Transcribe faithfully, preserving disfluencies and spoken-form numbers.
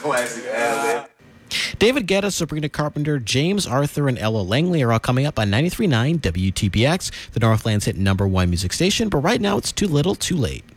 Classic ad. David Guetta, Sabrina Carpenter, James Arthur, and Ella Langley are all coming up on ninety-three point nine W T B X, the Northland's hit number one music station. But right now, it's Too Little, Too Late.